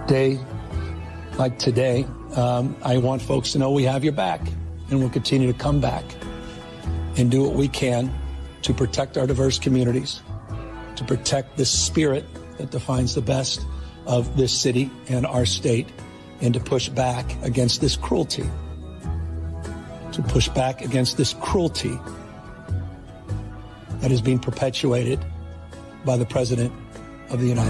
day like today, I want folks to know we have your back, and we'll continue to come back and do what we can to protect our diverse communities, to protect the spirit that defines the best of this city and our state, and to push back against this cruelty. That is being perpetuated by the President of the United States.